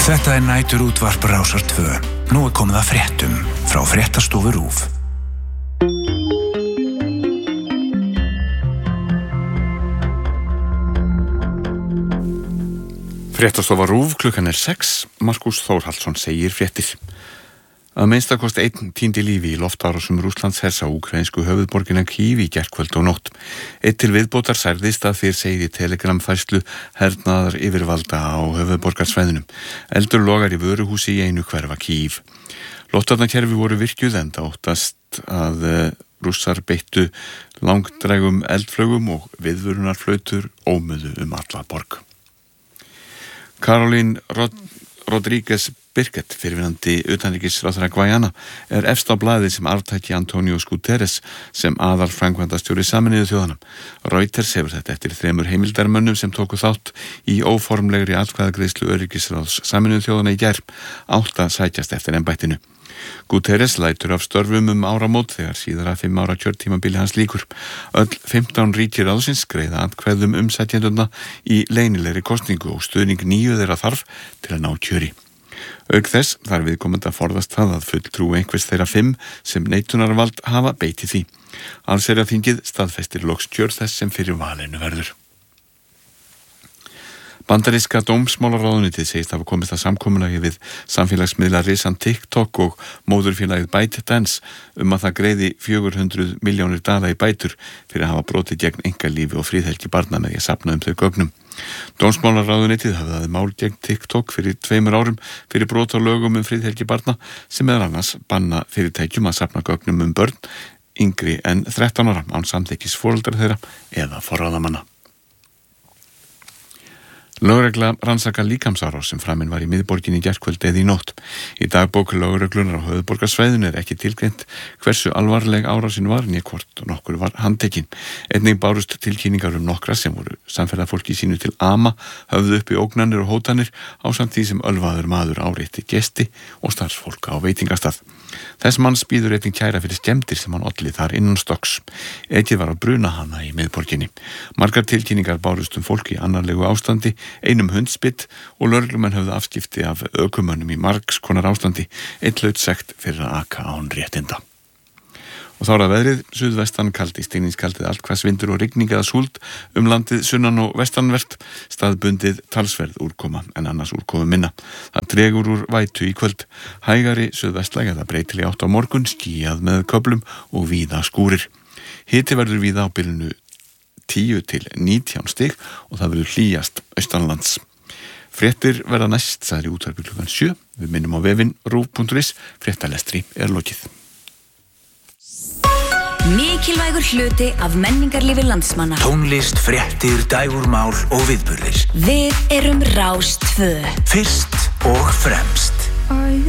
Þetta næturútvarp Rásar 2. Nú komið að fréttum frá Fréttastofu RÚV. Fréttastofa RÚV, klukkan 6. Markús Þórhallsson segir fréttir. Að minnstakosti 1 týndi lífi í loftárásum Rússlandshers á úkraínsku höfuðborgina Kyiv í gærkvöld og nótt. 1 til viðbótar særðist að þeir segir í telegramfærslu hernaðar yfirvalda á höfuðborgarsvæðinum. Eldur logar í vöruhúsi í einu hverfa Kyiv. Loftvarnakerfi voru virkjuð enda óttast að Rússar beittu langdrægum eldflögum og viðvörunarflautur ómuðu alla borg. Caroline Rodríguez Birkett, fyrrverandi utanríkisráðherra Gvæjana, efst á blaði sem arftaki Antonio Guterres sem aðalframkvæmdastjóri Sameinuðu þjóðanna. Reuters hefur þetta eftir 3 heimildarmönnum sem tóku þátt í óformlegri atkvæðagreiðslu öryggisráðs Sameinuðu þjóðanna í gær. 8 sækjast eftir embættinu. Guterres lætur af störfum áramót þegar síðara 5 ára kjörtímabili hans lýkur. Öll 15 ríki ráðsins greiða atkvæðum sækjendurna í leynilegri kosningu og stuðning 9 þeirra þarf til að ná kjöri. Auk þess þarf viðkomandi að forðast það að fulltrúi einhvers þeirra 5 sem neitunarvald hafa beiti því. Allsherjarþingið staðfestir loks kjör þess sem fyrir valinu verður. Bandaríska dómsmálaráðuneytið segist hafa komist að samkomulagi við samfélagsmiðla risann TikTok og móðurfélagið ByteDance að það greiði 400 milljónir dala í bætur fyrir að hafa brotið gegn einkalífi og friðhelgi barna með því að safna þau gögnum. Dómsmálaráðuneytið höfðaði mál gegn TikTok fyrir 2 árum fyrir brot á lögum friðhelgi barna sem meðal annars banna fyrirtækjum að safna gögnum börn yngri en 13 ára án samþykkis foreldra þeirra eða forráðamanna. Lögregla rannsakar líkamsárás sem framinn var í miðborginni í gærkvöld eða í nótt. Í dagbók lögreglunar á höfuðborgarsvæðinu ekki tilgreint hversu alvarleg árásin var né hvort nokkur var handtekinn. Einnig bárust tilkynningar nokkra sem voru samferðafólki sínu til ama, höfðu uppi ógnanir og hótanir ásamt því sem ölvaður maður áreitti gesti og starfsfólk á veitingastað. Þess manns bíður einnig kæra fyrir skemmdir sem hann olli þar innan stokks. Ekið var að bruna hana í miðborginni. Margar tilkynningar bárust fólk í annarlegu ástandi, einum hundsbitt og lögreglumenn höfðu afskipti af ökumönnum í margs konar ástandi, einn hlaut sekt fyrir að aka án réttinda. Og þá er að veðrið, suðvestan kaldi, stigningskaldið allhvassvindur og rigning eða súld landið sunnan og vestanvert, staðbundið talsverð úrkoma en annars úrkomu minna. Það dregur úr vætu í kvöld, hægari suðvestlæg eða breytileg átt á morgun, skýjað með köflum og víða skúrir. Hiti verður víða á bilinu 10 til 19 stig og það verður hlýjast austanlands. Fréttir verða næst, sagði útvarpi klukkan 7. Við minnum á vefinn ruv.is, fréttalestri lokið. Mikilvægur hluti af menningarlífi landsmanna. Tónlist, fréttir, dægurmál og viðburðir. Við erum Rás 2. Fyrst og fremst.